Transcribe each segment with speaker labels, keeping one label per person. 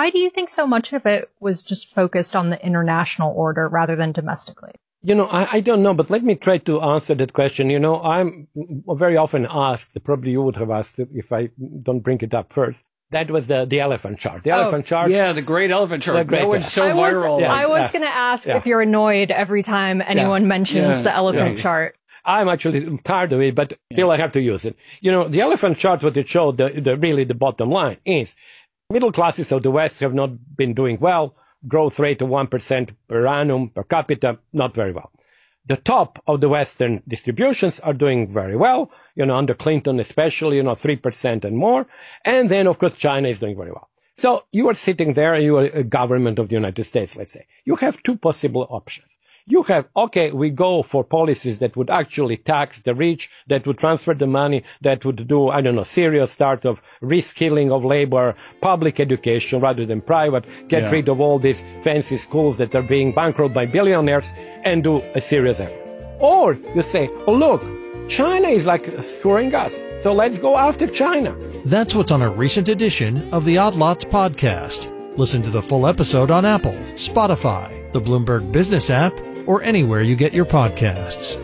Speaker 1: Why do you think so much of it was just focused on the international order rather than domestically?
Speaker 2: I don't know, but let me try to answer that question. I'm very often asked, probably you would have asked if I don't bring it up first. That was the elephant chart. The elephant chart.
Speaker 3: Yeah, the great elephant chart. That went so viral.
Speaker 1: I was going to ask if you're annoyed every time anyone mentions the elephant chart.
Speaker 2: I'm actually tired of it, but still I have to use it. The elephant chart, what it showed, really the bottom line is middle classes of the West have not been doing well. Growth rate of 1% per annum per capita, not very well. The top of the Western distributions are doing very well, under Clinton especially, 3% and more. And then, of course, China is doing very well. So you are sitting there, you are a government of the United States, let's say. You have two possible options. You have, we go for policies that would actually tax the rich, that would transfer the money, that would do, serious start of reskilling of labor, public education rather than private, get rid of all these fancy schools that are being bankrolled by billionaires and do a serious effort. Or you say, look, China is screwing us, so let's go after China.
Speaker 4: That's what's on a recent edition of the Odd Lots podcast. Listen to the full episode on Apple, Spotify, the Bloomberg Business app, or anywhere you get your podcasts.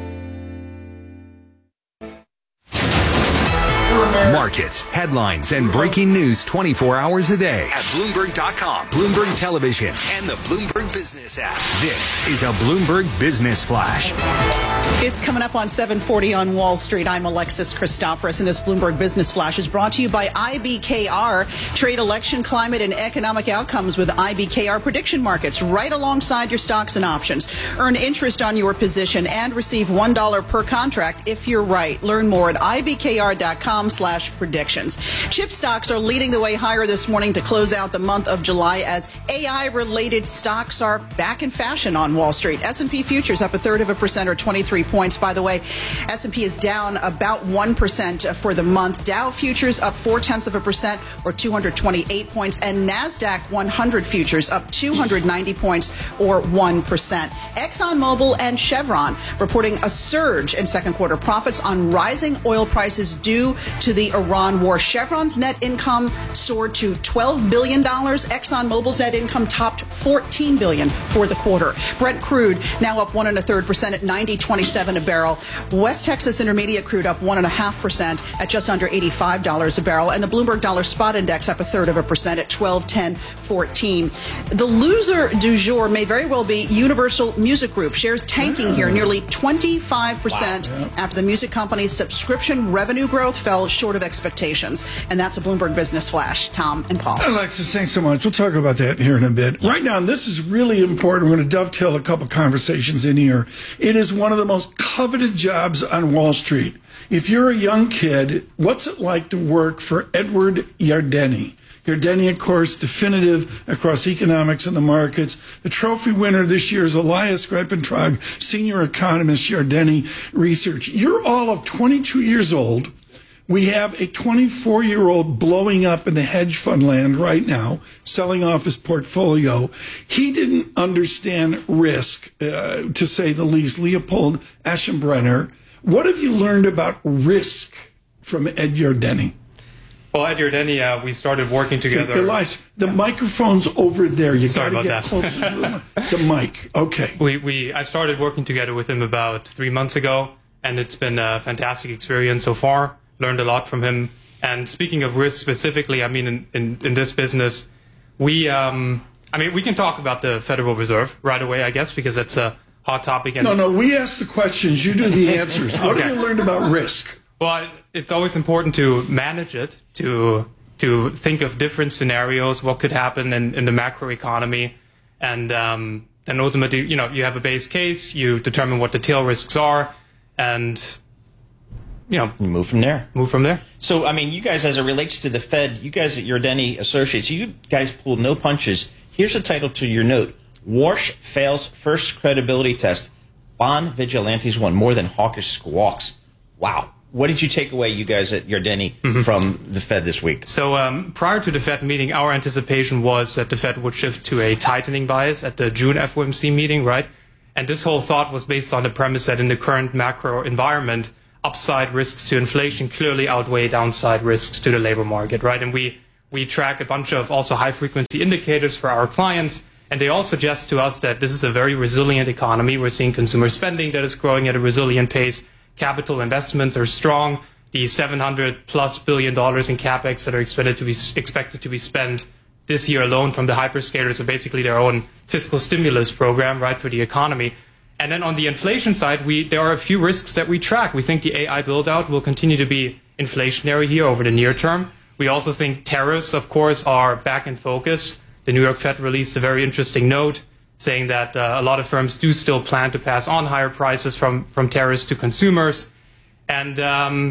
Speaker 5: Markets, headlines, and breaking news 24 hours a day at Bloomberg.com, Bloomberg Television, and the Bloomberg Business app. This is a Bloomberg Business Flash.
Speaker 6: It's coming up on 7:40 on Wall Street. I'm Alexis Christoforous, and this Bloomberg Business Flash is brought to you by IBKR. Trade election, climate, and economic outcomes with IBKR prediction markets right alongside your stocks and options. Earn interest on your position and receive $1 per contract if you're right. Learn more at ibkr.com/predictions. Chip stocks are leading the way higher this morning to close out the month of July as AI-related stocks are back in fashion on Wall Street. S&P futures up 1/3% or 23 points. By the way, S&P is down about 1% for the month. Dow futures up 0.4% or 228 points, and NASDAQ 100 futures up 290 points or 1%. ExxonMobil and Chevron reporting a surge in second quarter profits on rising oil prices due to the Iran war. Chevron's net income soared to $12 billion. ExxonMobil's net income topped $14 billion for the quarter. Brent crude now up 1.3% at $90.27 a barrel. West Texas Intermediate crude up 1.5% at just under $85 a barrel. And the Bloomberg Dollar Spot Index up 1/3% at 1210.14. The loser du jour may very well be Universal Music Group. Shares tanking here nearly 25% after the music company's subscription revenue growth fell short of expectations. And that's a Bloomberg Business Flash. Tom and Paul.
Speaker 7: Alexis, thanks so much. We'll talk about that here in a bit. Right now, this is really important. We're going to dovetail a couple conversations in here. It is one of the most coveted jobs on Wall Street. If you're a young kid, what's it like to work for Edward Yardeni? Yardeni, of course, definitive across economics and the markets. The trophy winner this year is Elias Grepentrag, senior economist, Yardeni Research. You're all of 22 years old. We have a 24-year-old blowing up in the hedge fund land right now, selling off his portfolio. He didn't understand risk, to say the least. Leopold Aschenbrenner. What have you learned about risk from Ed Yardeni?
Speaker 8: Well, Ed Yardeni, we started working together.
Speaker 7: Elias, the microphone's over there. You got to get
Speaker 8: that.
Speaker 7: closer to the mic. Okay.
Speaker 8: I started working together with him about 3 months ago, and it's been a fantastic experience so far. Learned a lot from him. And speaking of risk specifically, I mean, in this business, we can talk about the Federal Reserve right away, I guess, because it's a hot topic. And
Speaker 7: No, we ask the questions. You do the answers. What have you learned about risk?
Speaker 8: Well, it's always important to manage it, to think of different scenarios, what could happen in the macro economy. And then ultimately, you have a base case, you determine what the tail risks are, and you
Speaker 9: move from there.
Speaker 8: So,
Speaker 9: you guys, as it relates to the Fed, you guys at Yardeni Associates, you guys pulled no punches. Here's the title to your note. Warsh fails first credibility test. Bond vigilantes won more than hawkish squawks. Wow. What did you take away, you guys at Yardeni, from the Fed this week?
Speaker 8: So prior to the Fed meeting, our anticipation was that the Fed would shift to a tightening bias at the June FOMC meeting, right? And this whole thought was based on the premise that in the current macro environment, upside risks to inflation clearly outweigh downside risks to the labor market, right? And we We track a bunch of also high-frequency indicators for our clients, and they all suggest to us that this is a very resilient economy. We're seeing consumer spending that is growing at a resilient pace. Capital investments are strong. The $700+ billion in capex that are expected to be spent this year alone from the hyperscalers are basically their own fiscal stimulus program, right, for the economy. And then on the inflation side, there are a few risks that we track. We think the AI build-out will continue to be inflationary here over the near term. We also think tariffs, of course, are back in focus. The New York Fed released a very interesting note saying that a lot of firms do still plan to pass on higher prices from tariffs to consumers. And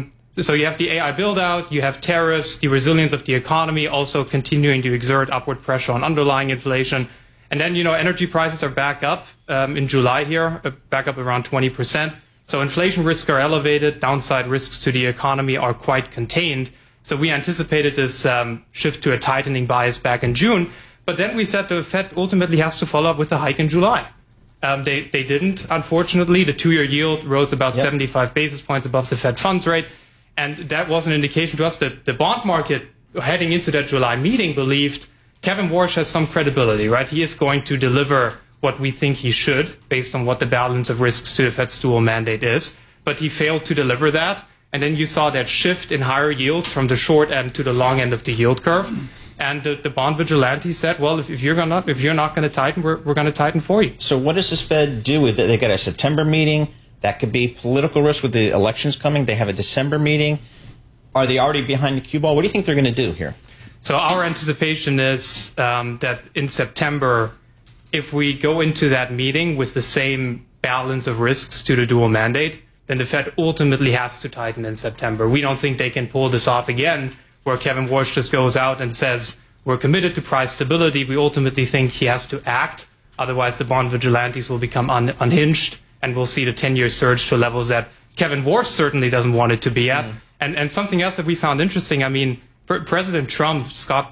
Speaker 8: so you have the AI build-out, you have tariffs, the resilience of the economy also continuing to exert upward pressure on underlying inflation. And then, energy prices are back up in July here, back up around 20%. So inflation risks are elevated, downside risks to the economy are quite contained. So we anticipated this shift to a tightening bias back in June. But then we said the Fed ultimately has to follow up with a hike in July. They didn't, unfortunately. The 2-year yield rose about 75 basis points above the Fed funds rate. And that was an indication to us that the bond market, heading into that July meeting, believed Kevin Warsh has some credibility, right? He is going to deliver what we think he should, based on what the balance of risks to the Fed's dual mandate is. But he failed to deliver that. And then you saw that shift in higher yields from the short end to the long end of the yield curve. And the bond vigilante said, well, if you're not going to tighten, we're going to tighten for you.
Speaker 9: So what does this Fed do with it? They got a September meeting. That could be political risk with the elections coming. They have a December meeting. Are they already behind the cue ball? What do you think they're going to do here?
Speaker 8: So our anticipation is that in September, if we go into that meeting with the same balance of risks to the dual mandate, then the Fed ultimately has to tighten in September. We don't think they can pull this off again, where Kevin Warsh just goes out and says, we're committed to price stability. We ultimately think he has to act. Otherwise, the bond vigilantes will become unhinged, and we'll see the 10-year surge to levels that Kevin Warsh certainly doesn't want it to be at. And something else that we found interesting, I mean, President Trump, Scott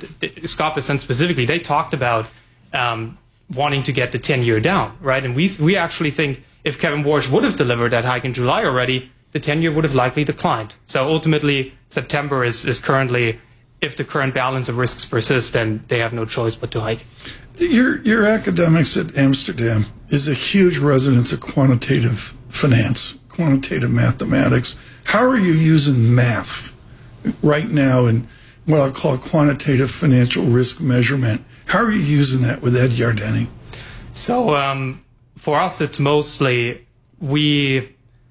Speaker 8: Bessent specifically, they talked about wanting to get the 10-year down, right? And we actually think if Kevin Warsh would have delivered that hike in July already, the 10-year would have likely declined. So ultimately, September is currently, if the current balance of risks persists, then they have no choice but to hike.
Speaker 7: Your academics at Amsterdam is a huge residence of quantitative finance, quantitative mathematics. How are you using math right now in what I'll call quantitative financial risk measurement? How are you using that with Ed Yardeni?
Speaker 8: So for us, it's mostly we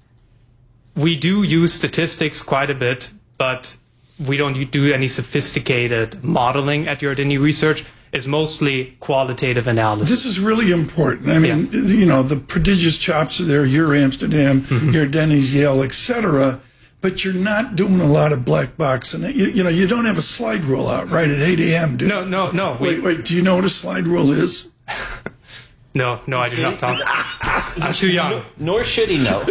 Speaker 8: do use statistics quite a bit, but we don't do any sophisticated modeling at Yardeni Research. It's mostly qualitative analysis.
Speaker 7: This is really important. I mean, the prodigious chops are there. You're Amsterdam, Yardeni's Yale, etc. But you're not doing a lot of black box. And you don't have a slide rule out right at 8 a.m., do you?
Speaker 8: No.
Speaker 7: Wait. Do you know what a slide rule is?
Speaker 8: No, I do not talk. I'm too young.
Speaker 9: Nor should he know.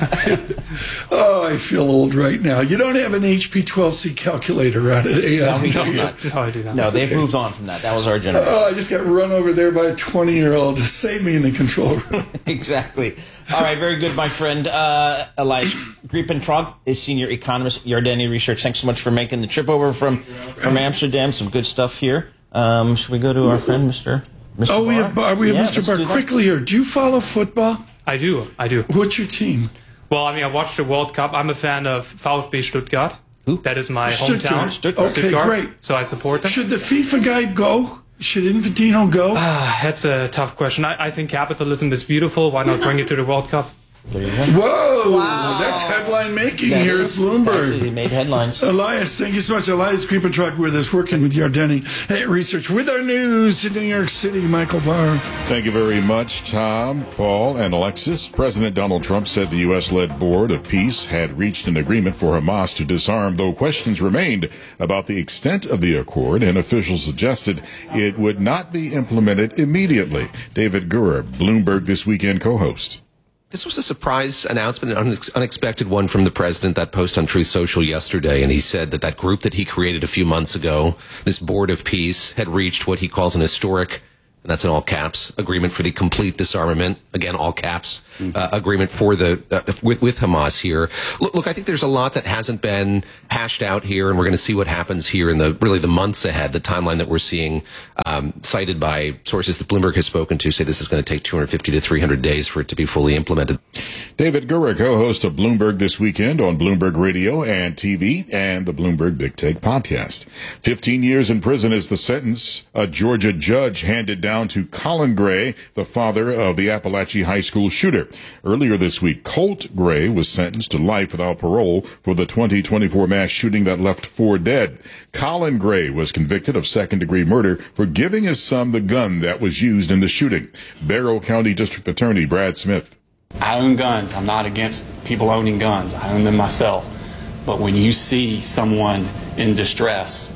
Speaker 7: Oh, I feel old right now. You don't have an HP 12C calculator out at AM.
Speaker 9: No, he does not.
Speaker 8: No, I do not.
Speaker 9: No, they've moved on from that. That was our generation.
Speaker 7: Oh, I just got run over there by a 20-year-old. Save me in the control room.
Speaker 9: Exactly. All right, very good, my friend. Elias Griepentrog is senior economist at Yardeni Research. Thanks so much for making the trip over from Amsterdam. Some good stuff here. Should we go to our friend, Mr.
Speaker 7: Oh, we have Mr. Barr. Quickly here, do you follow football?
Speaker 8: I do.
Speaker 7: What's your team?
Speaker 8: Well, I watched the World Cup. I'm a fan of VfB Stuttgart.
Speaker 9: Who?
Speaker 8: That is my hometown.
Speaker 7: Okay, great.
Speaker 8: So I support them.
Speaker 7: Should the FIFA guy go? Should Infantino go?
Speaker 8: That's a tough question. I think capitalism is beautiful. Why not bring it to the World Cup?
Speaker 9: There you go.
Speaker 7: Whoa! Wow. That's headline making here at Bloomberg.
Speaker 9: He made headlines.
Speaker 7: Elias, thank you so much. Elias Griepentrog with us, working with Yardeni Research. With our news in New York City, Michael Barr.
Speaker 10: Thank you very much, Tom, Paul, and Alexis. President Donald Trump said the U.S.-led Board of Peace had reached an agreement for Hamas to disarm, though questions remained about the extent of the accord, and officials suggested it would not be implemented immediately. David Gura, Bloomberg This Weekend co-host.
Speaker 11: This was a surprise announcement, an unexpected one from the president, that post on Truth Social yesterday. And he said that group that he created a few months ago, this Board of Peace, had reached what he calls an historic and that's in all caps, agreement for the complete disarmament, again, all caps, agreement for the with Hamas here. Look, I think there's a lot that hasn't been hashed out here, and we're going to see what happens here in the months ahead. The timeline that we're seeing cited by sources that Bloomberg has spoken to say this is going to take 250 to 300 days for it to be fully implemented.
Speaker 10: David Gura, co-host of Bloomberg This Weekend on Bloomberg Radio and TV and the Bloomberg Big Take podcast. 15 years in prison is the sentence a Georgia judge handed down to Colin Gray, the father of the Appalachia High School shooter. Earlier this week, Colt Gray was sentenced to life without parole for the 2024 mass shooting that left 4 dead. Colin Gray was convicted of second-degree murder for giving his son the gun that was used in the shooting. Barrow County District Attorney Brad Smith.
Speaker 12: I own guns. I'm not against people owning guns. I own them myself. But when you see someone in distress,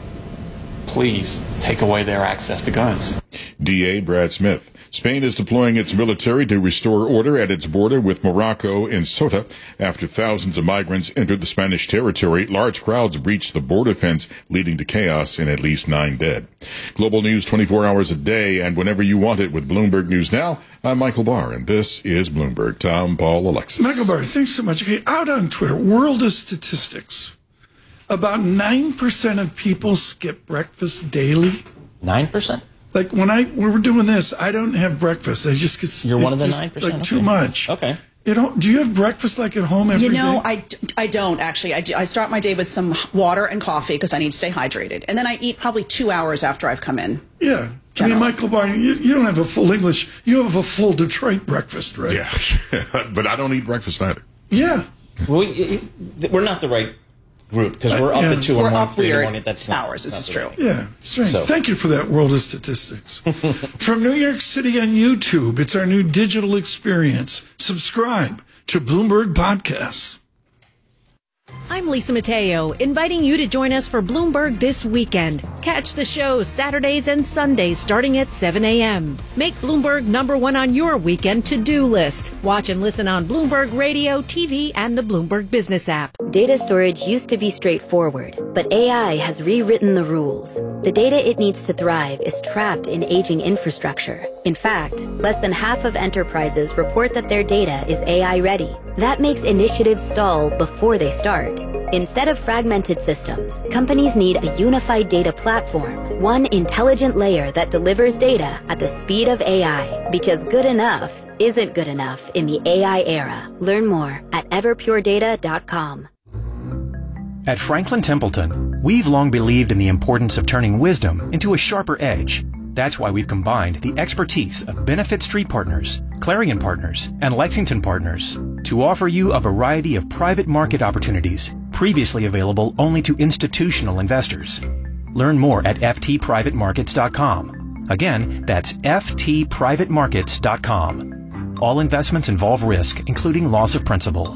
Speaker 12: please take away their access to guns.
Speaker 10: DA Brad Smith. Spain is deploying its military to restore order at its border with Morocco in Ceuta. After thousands of migrants entered the Spanish territory, large crowds breached the border fence, leading to chaos and at least 9 dead. Global news 24 hours a day and whenever you want it with Bloomberg News Now. I'm Michael Barr, and this is Bloomberg. Tom, Paul, Alexis.
Speaker 7: Michael Barr, thanks so much. Okay, out on Twitter, World of Statistics. About 9% of people skip breakfast daily.
Speaker 9: 9%?
Speaker 7: Like when we're doing this, I don't have breakfast. I just get.
Speaker 9: You're one of the 9%.
Speaker 7: Like too much.
Speaker 9: Okay.
Speaker 7: You know, do you have breakfast like at home every day?
Speaker 6: I don't actually. I start my day with some water and coffee because I need to stay hydrated, and then I eat probably 2 hours after I've come in.
Speaker 7: Yeah. Generally. I mean, Michael Barr, you don't have a full English. You have a full Detroit breakfast, right?
Speaker 10: Yeah. But I don't eat breakfast either.
Speaker 7: Yeah.
Speaker 9: Well, we're not the right group because we're up at 2 or 3 in the morning. That's
Speaker 6: hours. This is true.
Speaker 7: Yeah, strange. So. Thank you for that, World of Statistics. From New York City on YouTube, it's our new digital experience. Subscribe to Bloomberg Podcasts.
Speaker 13: I'm Lisa Mateo, inviting you to join us for Bloomberg This Weekend. Catch the show Saturdays and Sundays starting at 7 a.m. Make Bloomberg #1 on your weekend to-do list. Watch and listen on Bloomberg Radio, TV, and the Bloomberg Business app.
Speaker 14: Data storage used to be straightforward, but AI has rewritten the rules. The data it needs to thrive is trapped in aging infrastructure. In fact, less than half of enterprises report that their data is AI ready. That makes initiatives stall before they start. Instead of fragmented systems, companies need a unified data platform, one intelligent layer that delivers data at the speed of AI, because good enough isn't good enough in the AI era. Learn more at everpuredata.com.
Speaker 15: At Franklin Templeton, we've long believed in the importance of turning wisdom into a sharper edge. That's why we've combined the expertise of Benefit Street Partners, Clarion Partners, and Lexington Partners to offer you a variety of private market opportunities previously available only to institutional investors. Learn more at ftprivatemarkets.com. Again, that's ftprivatemarkets.com. All investments involve risk, including loss of principal.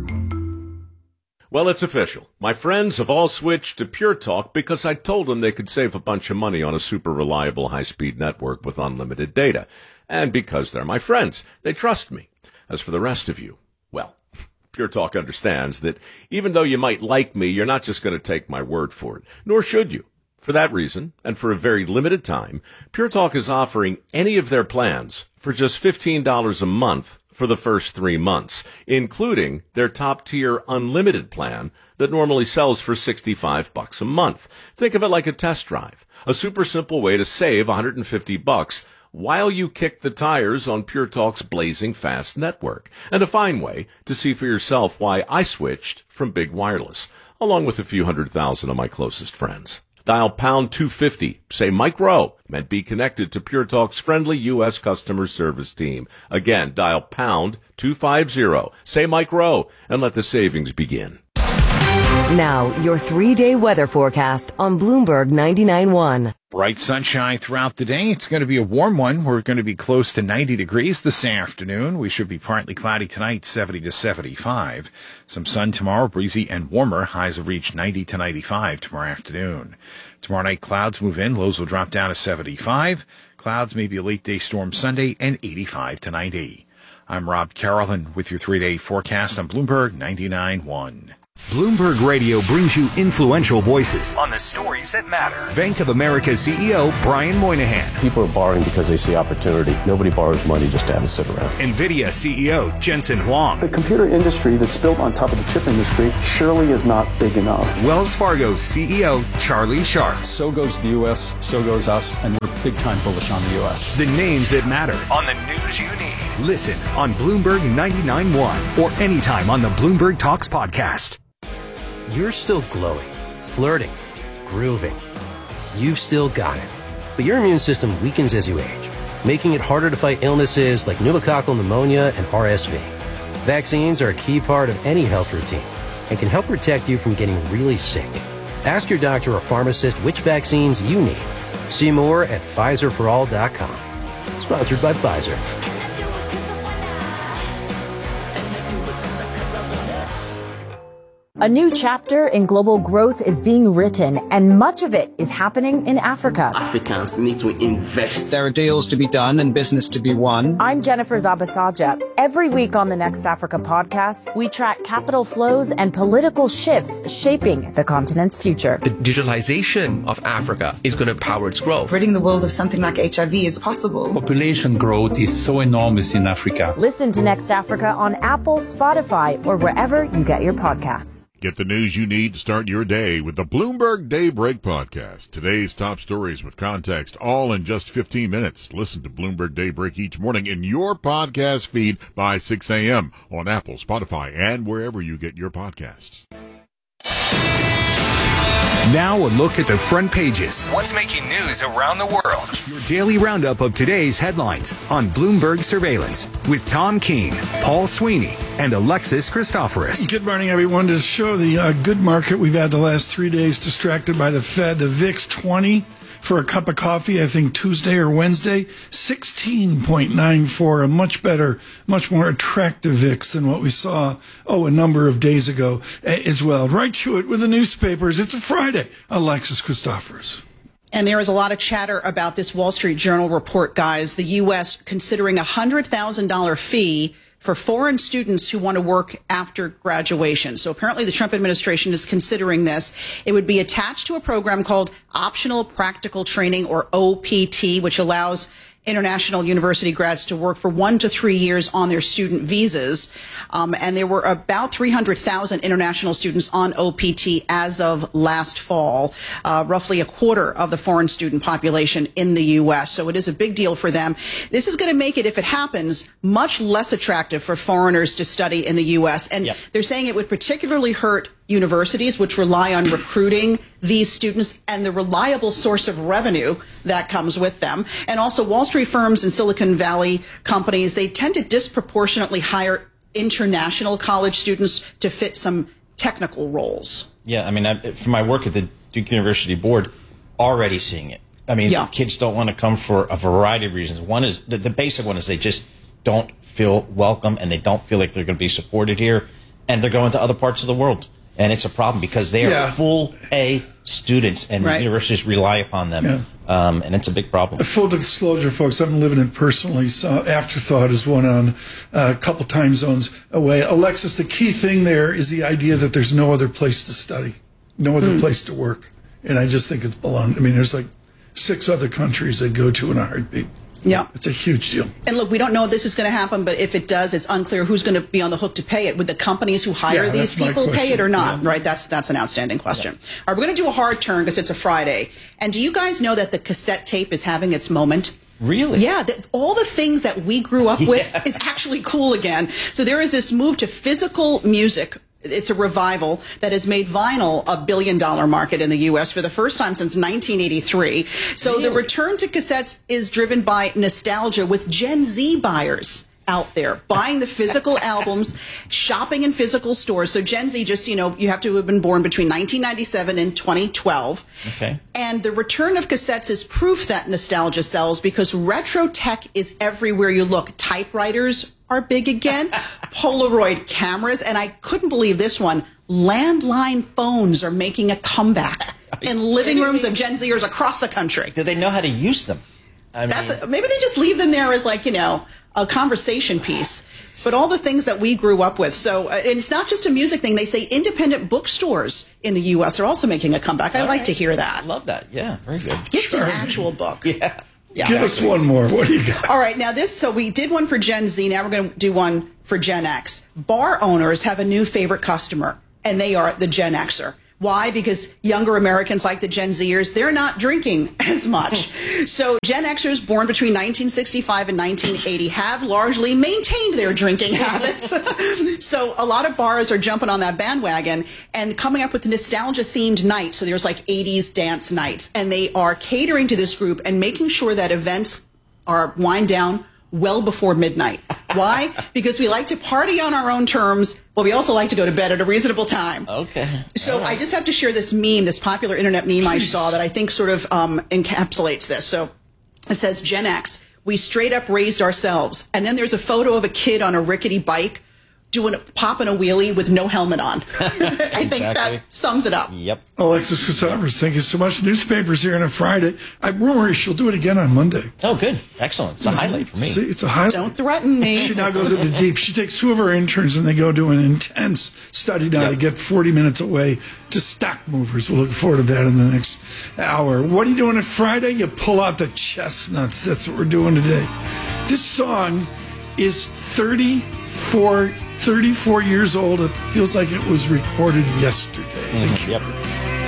Speaker 16: Well, it's official. My friends have all switched to Pure Talk because I told them they could save a bunch of money on a super reliable high-speed network with unlimited data. And because they're my friends, they trust me. As for the rest of you, well, Pure Talk understands that even though you might like me, you're not just going to take my word for it, nor should you. For that reason, and for a very limited time, Pure Talk is offering any of their plans for just $15 a month for the first 3 months, including their top-tier unlimited plan that normally sells for $65 a month. Think of it like a test drive, a super simple way to save $150 while you kick the tires on Pure Talk's blazing fast network, and a fine way to see for yourself why I switched from Big Wireless, along with a few 100,000 of my closest friends. Dial pound 250, say Mike Rowe, and be connected to Pure Talk's friendly U.S. customer service team. Again, dial pound 250, say Mike Rowe, and let the savings begin.
Speaker 17: Now, your 3-day weather forecast on Bloomberg 99.1.
Speaker 18: Bright sunshine throughout the day. It's going to be a warm one. We're going to be close to 90 degrees this afternoon. We should be partly cloudy tonight, 70 to 75. Some sun tomorrow, breezy and warmer. Highs will reach 90 to 95 tomorrow afternoon. Tomorrow night, clouds move in. Lows will drop down to 75. Clouds, maybe a late day storm Sunday, and 85 to 90. I'm Rob Carrollton with your 3-day forecast on Bloomberg 99.1.
Speaker 5: Bloomberg Radio brings you influential voices on the stories that matter. Bank of America CEO Brian Moynihan.
Speaker 19: People are borrowing because they see opportunity. Nobody borrows money just to have it sit around.
Speaker 5: NVIDIA CEO Jensen Huang.
Speaker 19: The computer industry that's built on top of the chip industry surely is not big enough.
Speaker 5: Wells Fargo CEO Charlie Scharf.
Speaker 20: So goes the U.S., so goes us, and we're big time bullish on the U.S.
Speaker 5: The names that matter on the news you need. Listen on Bloomberg 99.1 or anytime on the Bloomberg Talks podcast.
Speaker 21: You're still glowing, flirting, grooving. You've still got it. But your immune system weakens as you age, making it harder to fight illnesses like pneumococcal pneumonia and RSV. Vaccines are a key part of any health routine and can help protect you from getting really sick. Ask your doctor or pharmacist which vaccines you need. See more at PfizerForAll.com. Sponsored by Pfizer.
Speaker 22: A new chapter in global growth is being written, and much of it is happening in Africa.
Speaker 23: Africans need to invest.
Speaker 24: There are deals to be done and business to be won.
Speaker 22: I'm Jennifer Zabasaja. Every week on the Next Africa podcast, we track capital flows and political shifts shaping the continent's future.
Speaker 25: The digitalization of Africa is going to power its growth.
Speaker 26: Ridding the world of something like HIV is possible.
Speaker 27: Population growth is so enormous in Africa.
Speaker 22: Listen to Next Africa on Apple, Spotify, or wherever you get your podcasts.
Speaker 10: Get the news you need to start your day with the Bloomberg Daybreak podcast. Today's top stories with context, all in just 15 minutes. Listen to Bloomberg Daybreak each morning in your podcast feed by 6 a.m. on Apple, Spotify, and wherever you get your podcasts.
Speaker 5: Now a look at the front pages. What's making news around the world? Your daily roundup of today's headlines on Bloomberg Surveillance with Tom Keene, Paul Sweeney, and Alexis Christoforous.
Speaker 7: Good morning, everyone. To show the good market we've had the last 3 days distracted by the Fed, the VIX 20 for a cup of coffee, I think Tuesday or Wednesday, 16.94, a much better, much more attractive VIX than what we saw, a number of days ago as well. Right to it with the newspapers. It's a Friday. Alexis Christoforous.
Speaker 6: And there is a lot of chatter about this Wall Street Journal report, guys. The U.S. considering a $100,000 fee for foreign students who want to work after graduation. So apparently the Trump administration is considering this. It would be attached to a program called Optional Practical Training, or OPT, which allows international university grads to work for 1 to 3 years on their student visas. And there were about 300,000 international students on OPT as of last fall, roughly a quarter of the foreign student population in the U.S. So it is a big deal for them. This is going to make it, if it happens, much less attractive for foreigners to study in the U.S. And they're saying it would particularly hurt universities, which rely on recruiting these students and the reliable source of revenue that comes with them. And also Wall Street firms and Silicon Valley companies, they tend to disproportionately hire international college students to fit some technical roles.
Speaker 9: Yeah, I mean, from my work at the Duke University Board, already seeing it. I mean, kids don't want to come for a variety of reasons. One is, the basic one is they just don't feel welcome and they don't feel like they're going to be supported here, and they're going to other parts of the world. And it's a problem because they are full A students, and universities rely upon them. And it's a big problem.
Speaker 7: Full disclosure, folks, I'm living it personally. So Afterthought is one on a couple time zones away. Alexis, the key thing there is the idea that there's no other place to study, no other place to work. And I just think it's belonged. I mean, there's like 6 other countries they'd go to in a heartbeat.
Speaker 6: Yeah.
Speaker 7: It's a huge deal.
Speaker 6: And look, we don't know if this is going to happen, but if it does, it's unclear who's going to be on the hook to pay it. Would the companies who hire these people pay it or not? Right? That's an outstanding question. All right, we're going to do a hard turn because it's a Friday. And do you guys know that the cassette tape is having its moment?
Speaker 9: Really?
Speaker 6: Yeah, all the things that we grew up with is actually cool again. So there is this move to physical music. It's a revival that has made vinyl a $1 billion market in the U.S. for the first time since 1983. So the return to cassettes is driven by nostalgia, with Gen Z buyers out there buying the physical albums, shopping in physical stores. So Gen Z, just, you have to have been born between 1997 and 2012.
Speaker 9: Okay.
Speaker 6: And the return of cassettes is proof that nostalgia sells, because retro tech is everywhere you look. Typewriters are big again, Polaroid cameras, and I couldn't believe this one, landline phones are making a comeback in living rooms of Gen Zers across the country.
Speaker 9: Do they know how to use them?
Speaker 6: Maybe they just leave them there as like, a conversation piece. But all the things that we grew up with. So it's not just a music thing. They say independent bookstores in the U.S. are also making a comeback. I'd like to hear that.
Speaker 9: I love that. Yeah, very good.
Speaker 6: Get an actual book.
Speaker 9: Yeah.
Speaker 7: Give us one more. What do you got?
Speaker 6: All right. Now so we did one for Gen Z. Now we're going to do one for Gen X. Bar owners have a new favorite customer, and they are the Gen Xer. Why? Because younger Americans like the Gen Zers, they're not drinking as much. So Gen Xers born between 1965 and 1980 have largely maintained their drinking habits. So a lot of bars are jumping on that bandwagon and coming up with nostalgia-themed nights. So there's like 80s dance nights. And they are catering to this group and making sure that events are wind down well before midnight. Why? Because we like to party on our own terms, but we also like to go to bed at a reasonable time.
Speaker 9: Okay.
Speaker 6: So I just have to share this meme, this popular internet meme I saw that I think sort of encapsulates this. So it says, Gen X, we straight up raised ourselves. And then there's a photo of a kid on a rickety bike popping a wheelie with no helmet on. I think that sums it up.
Speaker 9: Yep.
Speaker 7: Alexis Christophers, thank you so much. Newspapers here on a Friday. I rumor she'll do it again on Monday.
Speaker 9: Oh, good. Excellent. It's a highlight for me.
Speaker 7: See, it's a highlight.
Speaker 6: Don't threaten me.
Speaker 7: She now goes into deep. She takes two of her interns and they go do an intense study now to get 40 minutes away to stock movers. We'll look forward to that in the next hour. What are you doing on Friday? You pull out the chestnuts. That's what we're doing today. This song is 34 years old. It feels like it was recorded yesterday.
Speaker 9: Yep.